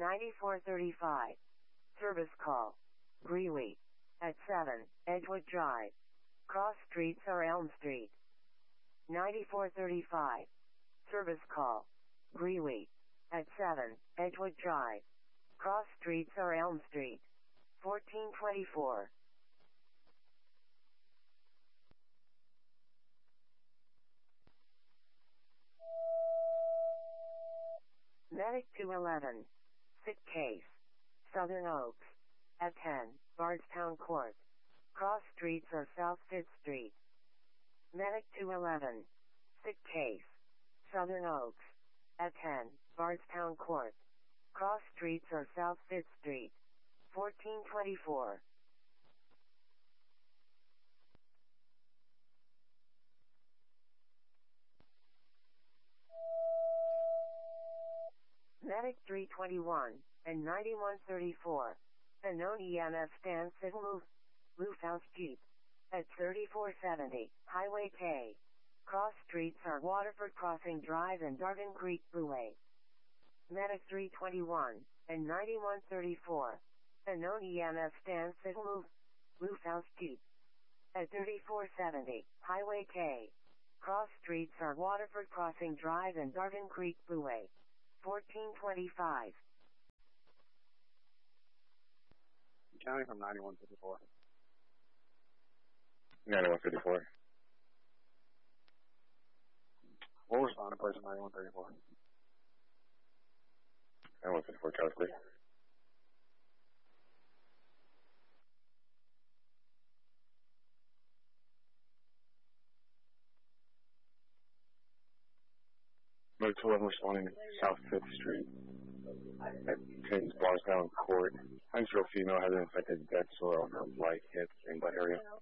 9435. Service call. Greeley. At 7, Edgewood Drive. Cross streets are Elm Street. 9435. Service call. Greeley. At 7, Edgewood Drive. Cross streets are Elm Street. 1424. Medic 211. Sick case. Southern Oaks. At 10, Bardstown Court. Cross streets are South 5th Street. Medic 211. Sick case. Southern Oaks. At 10, Bardstown Court. Cross streets are South 5th Street. 1424. Medic 321 and 9134. A known EMF stands at Loof House Jeep. At 3470, Highway K. Cross streets are Waterford Crossing Drive and Darden Creek Blueway. Medic 321 and 9134. A known EMF stands at Loof House Jeep. At 3470, Highway K. Cross streets are Waterford Crossing Drive and Darden Creek Blueway. 1425. County from 9154. 9154. We'll respond to place of 9134. 9154, Charles, please. Mode 211 responding South 5th Street at 10 Bardstown Court. Unsure female has an infected dead soil on her flight hip in that area.